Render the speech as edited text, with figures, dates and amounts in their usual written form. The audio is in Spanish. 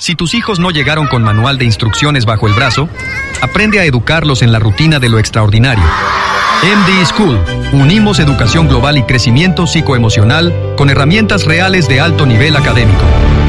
Si tus hijos no llegaron con manual de instrucciones bajo el brazo, aprende a educarlos en la rutina de lo extraordinario. MD School. Unimos educación global y crecimiento psicoemocional con herramientas reales de alto nivel académico.